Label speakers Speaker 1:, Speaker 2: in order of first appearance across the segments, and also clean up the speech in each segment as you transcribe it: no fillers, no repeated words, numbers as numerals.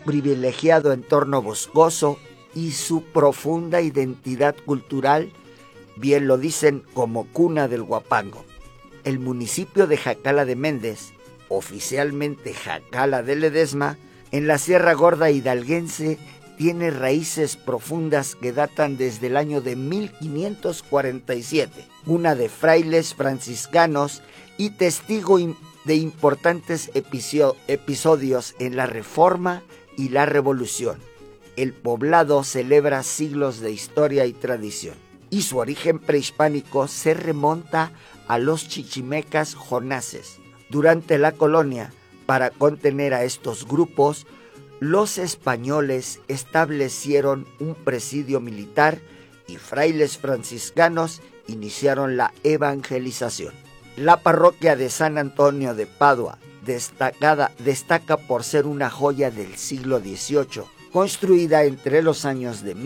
Speaker 1: privilegiado entorno boscoso y su profunda identidad cultural, bien lo dicen como cuna del guapango. El municipio de Jacala de Méndez, oficialmente Jacala de Ledesma, en la Sierra Gorda hidalguense, tiene raíces profundas que datan desde el año de 1547, cuna de frailes franciscanos y testigo de importantes episodios en la Reforma y la Revolución. El poblado celebra siglos de historia y tradición, y su origen prehispánico se remonta a los chichimecas jonases. Durante la colonia, para contener a estos grupos, los españoles establecieron un presidio militar y frailes franciscanos iniciaron la evangelización. La parroquia de San Antonio de Padua destaca por ser una joya del siglo XVIII, construida entre los años de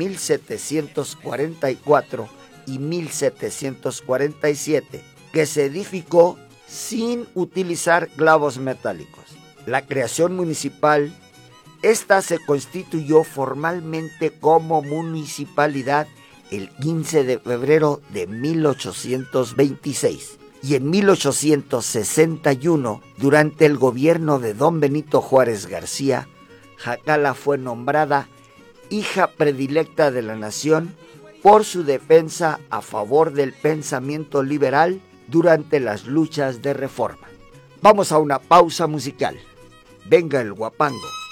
Speaker 1: 1744 y 1747, que se edificó sin utilizar clavos metálicos. La creación municipal, esta se constituyó formalmente como municipalidad el 15 de febrero de 1826. Y en 1861, durante el gobierno de don Benito Juárez García, Jacala fue nombrada hija predilecta de la nación por su defensa a favor del pensamiento liberal durante las luchas de reforma. Vamos a una pausa musical. Venga el guapango.